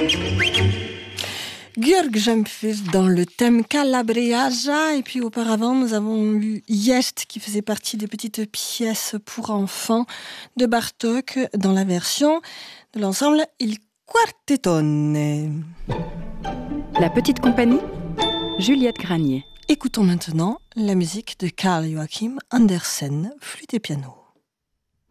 Georg Jemfis dans le thème Calabriaja, et puis auparavant nous avons eu Jest qui faisait partie des petites pièces pour enfants de Bartók dans la version de l'ensemble Il Quartettone. La petite compagnie, Juliette Granier. Écoutons maintenant la musique de Carl Joachim Andersen, flûte et piano.